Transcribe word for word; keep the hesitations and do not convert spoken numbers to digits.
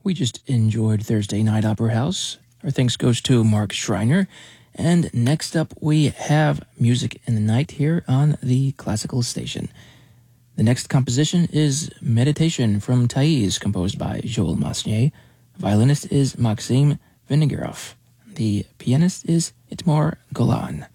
We just enjoyed Thursday Night Opera House. Our thanks goes to Mark Schreiner. And next up, we have Music in the Night here on the Classical Station. The next composition is Meditation from Thais, composed by Joel Masnier. Violinist is Maxim Vinogradoff. The pianist is Itmar Golan.